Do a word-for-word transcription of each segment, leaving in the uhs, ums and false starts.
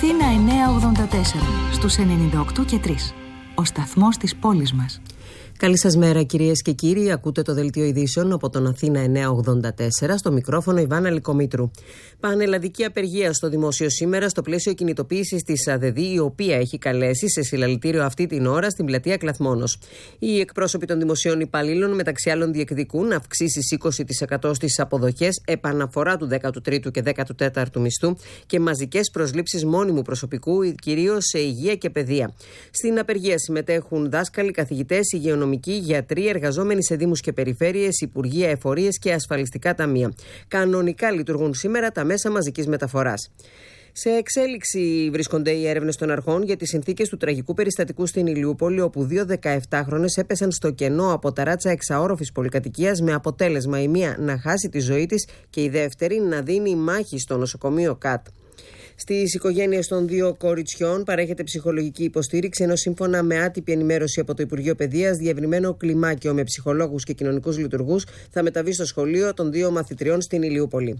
Αθήνα εννιακόσια ογδόντα τέσσερα, στους ενενήντα οκτώ και τρία. Ο σταθμός της πόλης μας. Καλή σας μέρα, κυρίες και κύριοι. Ακούτε το δελτίο ειδήσεων από τον Αθήνα εννιακόσια ογδόντα τέσσερα. Στο μικρόφωνο η Βάνα Λυκομήτρου. Πανελλαδική απεργία στο δημόσιο σήμερα στο πλαίσιο κινητοποίησης της ΑΔΕΔ, η οποία έχει καλέσει σε συλλαλητήριο αυτή την ώρα στην πλατεία Κλαθμόνος. Οι εκπρόσωποι των δημοσίων υπαλλήλων, μεταξύ άλλων, διεκδικούν αυξήσεις είκοσι τοις εκατό στις αποδοχές, επαναφορά του δέκατου τρίτου και δέκατου τέταρτου μισθού και μαζικές προσλήψεις μόνιμου προσωπικού, κυρίως σε υγεία και παιδεία. Στην απεργία συμμετέχουν δάσκαλοι, καθηγητές, υγειονομικοί, γιατροί, εργαζόμενοι σε δήμους και περιφέρειες, υπουργεία, εφορίες και ασφαλιστικά ταμεία. Κανονικά λειτουργούν σήμερα τα μέσα μαζικής μεταφοράς. Σε εξέλιξη βρίσκονται οι έρευνες των αρχών για τις συνθήκες του τραγικού περιστατικού στην Ηλιούπολη, όπου δύο δεκαεπτάχρονες έπεσαν στο κενό από ταράτσα εξαόροφης πολυκατοικίας, με αποτέλεσμα η μία να χάσει τη ζωή της και η δεύτερη να δίνει μάχη στο νοσοκομείο ΚΑΤ. Στις οικογένειες των δύο κοριτσιών παρέχεται ψυχολογική υποστήριξη, ενώ σύμφωνα με άτυπη ενημέρωση από το Υπουργείο Παιδείας, διευρυμένο κλιμάκιο με ψυχολόγους και κοινωνικούς λειτουργούς θα μεταβεί στο σχολείο των δύο μαθητριών στην Ηλιούπολη.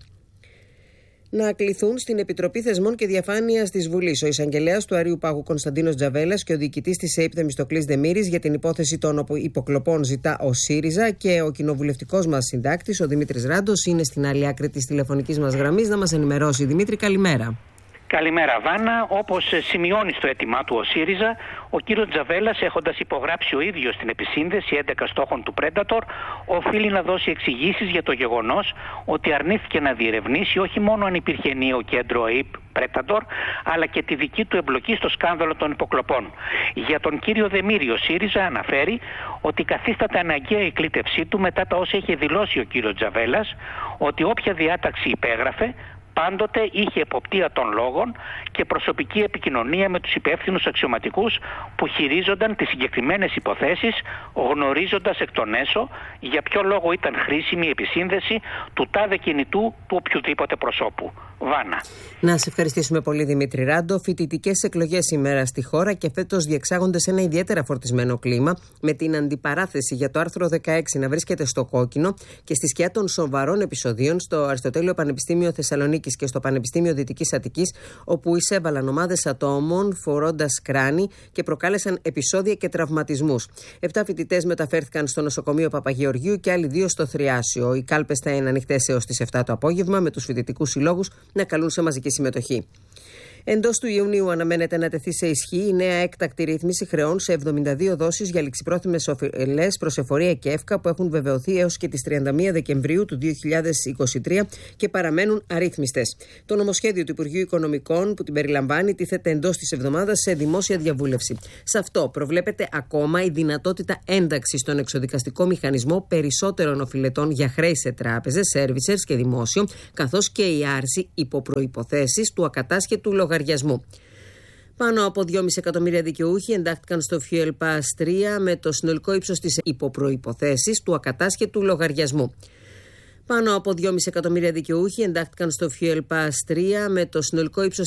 Να κληθούν στην Επιτροπή Θεσμών και Διαφάνειας της Βουλής ο εισαγγελέας του Αρείου Πάγου Κωνσταντίνος Τζαβέλας και ο διοικητής της ΕΥΠ Θεμιστοκλής Δεμήρης για την υπόθεση των υποκλοπών ζητά ο ΣΥΡΙΖΑ, και ο κοινοβουλευτικός μας συντάκτης, ο Δημήτρης Ράντος, είναι στην άλλη άκρη της τηλεφωνικής μας γραμμής να μας ενημερώσει. Δημήτρη, καλημέρα. Καλημέρα, Βάνα. Όπως σημειώνει στο αίτημά του ο ΣΥΡΙΖΑ, ο κύριος Τζαβέλας, έχοντας υπογράψει ο ίδιος την επισύνδεση έντεκα στόχων του Predator, οφείλει να δώσει εξηγήσεις για το γεγονός ότι αρνήθηκε να διερευνήσει όχι μόνο αν υπήρχε ενιαίο κέντρο ΕΥΠ Predator, αλλά και τη δική του εμπλοκή στο σκάνδαλο των υποκλοπών. Για τον κύριο Δεμήρη, ο ΣΥΡΙΖΑ αναφέρει ότι καθίσταται αναγκαία η κλήτευσή του μετά τα όσα είχε δηλώσει ο κύριος Τζαβέλας, ότι όποια διάταξη υπέγραφε πάντοτε είχε εποπτεία των λόγων και προσωπική επικοινωνία με τους υπεύθυνους αξιωματικούς που χειρίζονταν τις συγκεκριμένες υποθέσεις, γνωρίζοντας εκ των έσω για ποιο λόγο ήταν χρήσιμη η επισύνδεση του τάδε κινητού του οποιοδήποτε προσώπου. Βάνα. Να σε ευχαριστήσουμε πολύ, Δημήτρη Ράντο. Φοιτητικές εκλογές σήμερα στη χώρα και φέτος διεξάγονται σε ένα ιδιαίτερα φορτισμένο κλίμα, με την αντιπαράθεση για το άρθρο δεκαέξι να βρίσκεται στο κόκκινο και στη σκιά των σοβαρών επεισοδίων στο Αριστοτέλειο Πανεπιστήμιο Θεσσαλονίκης και στο Πανεπιστήμιο Δυτικής Αττικής, όπου εισέβαλαν ομάδες ατόμων φορώντας κράνη και προκάλεσαν επεισόδια και τραυματισμούς. Επτά φοιτητές μεταφέρθηκαν στο νοσοκομείο Παπαγεωργίου και άλλοι δύο στο Θριάσιο. Οι κάλπες θα είναι ανοιχτές έως τις επτά το απόγευμα, με τους φοιτητικούς συλλόγους να καλούν σε μαζική συμμετοχή. Εντός του Ιουνίου αναμένεται να τεθεί σε ισχύ η νέα έκτακτη ρύθμιση χρεών σε εβδομήντα δύο δόσεις για ληξιπρόθεσμες οφειλές προς εφορία και εύκα που έχουν βεβαιωθεί έως και τις τριάντα μία Δεκεμβρίου του δύο χιλιάδες είκοσι τρία και παραμένουν αρρύθμιστες. Το νομοσχέδιο του Υπουργείου Οικονομικών που την περιλαμβάνει τίθεται εντός της εβδομάδας σε δημόσια διαβούλευση. Σε αυτό προβλέπεται ακόμα η δυνατότητα ένταξης στον εξοδικαστικό μηχανισμό περισσότερων οφειλετών για χρέη σε τράπεζες, servicers και δημόσιο, καθώς και η άρση υποπροϋποθέσεις του ακατάσχετου λογαριασμού. Πάνω από δυόμισι εκατομμύρια δικαιούχοι εντάχθηκαν στο Fuel Pass τρία με το συνολικό ύψος της υποπροϋποθέσεις του ακατάσχετου λογαριασμού. Πάνω από δυόμισι εκατομμύρια δικαιούχοι εντάχθηκαν στο Fuel Pass τρία με το συνολικό ύψος